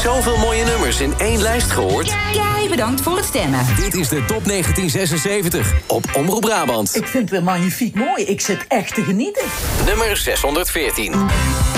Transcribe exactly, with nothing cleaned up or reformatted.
zoveel mooie nummers in één lijst gehoord? Jij bedankt voor het stemmen. Dit is de Top negentien zesenzeventig op Omroep Brabant. Ik vind het weer magnifiek mooi. Ik zit echt te genieten. Nummer zeshonderdveertien.